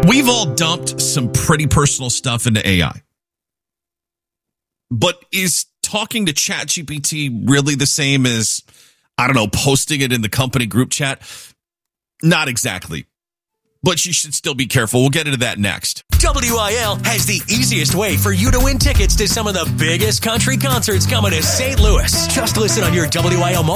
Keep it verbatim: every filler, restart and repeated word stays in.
We've all dumped some pretty personal stuff into A I. But is talking to ChatGPT really the same as, I don't know, posting it in the company group chat? Not exactly. But you should still be careful. We'll get into that next. W I L has the easiest way for you to win tickets to some of the biggest country concerts coming to Saint Louis. Just listen on your W I L